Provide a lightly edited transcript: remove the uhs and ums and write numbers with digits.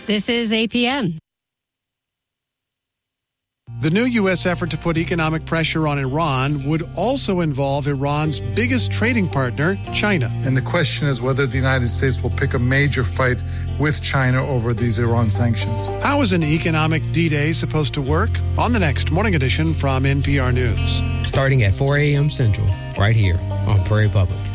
This is APN. The new U.S. effort to put economic pressure on Iran would also involve Iran's biggest trading partner, China. And the question is whether the United States will pick a major fight with China over these Iran sanctions. How is an economic D-Day supposed to work? On the next Morning Edition from NPR News. Starting at 4 a.m. Central, right here on Prairie Public.